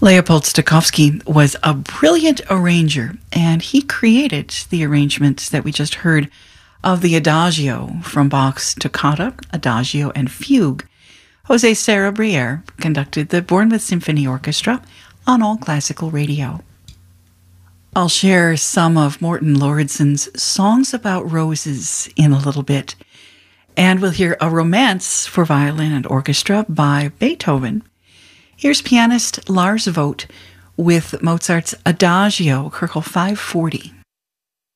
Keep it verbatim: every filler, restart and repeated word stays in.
Leopold Stokowski was a brilliant arranger, and he created the arrangements that we just heard of the Adagio from Bach's Toccata, Adagio, and Fugue. Jose Serra-Briere conducted the Bournemouth Symphony Orchestra on All Classical Radio. I'll share some of Morten Lauridsen's Songs About Roses in a little bit, and we'll hear a romance for violin and orchestra by Beethoven. Here's pianist Lars Vogt with Mozart's Adagio, Köchel five forty.